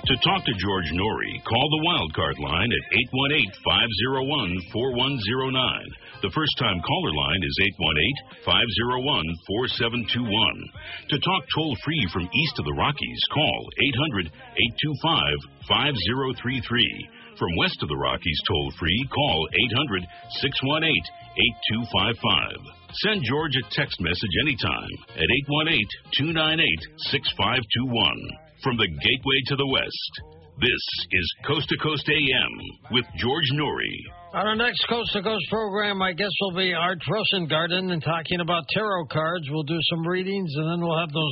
To talk to George Norrie, call the Wildcard line at 818-501-4109. The first-time caller line is 818-501-4721. To talk toll-free from east of the Rockies, call 800-825-5033. From west of the Rockies toll-free, call 800-618-8255. Send George a text message anytime at 818-298-6521. From the Gateway to the West, this is Coast to Coast AM with George Norrie. On our next Coast to Coast program, my guest will be Art Rosengarten, and talking about tarot cards. We'll do some readings, and then we'll have those